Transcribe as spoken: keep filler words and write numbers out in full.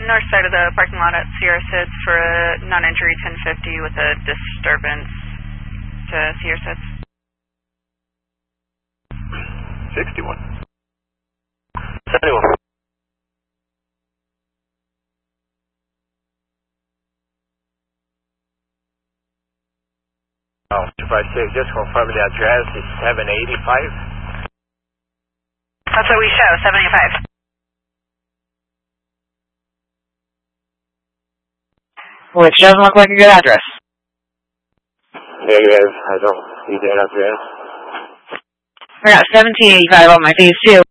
north side of the parking lot at Sierra Sids for a non-entry ten fifty with a disturbance to Sierra Sids. sixty-one. seventy-one. Oh, two five six, just confirming the address is seven eighty-five. That's what we show, seven eighty-five. Which doesn't look like a good address. Negative, I don't see that address. I got seventeen eighty-five on my phase two.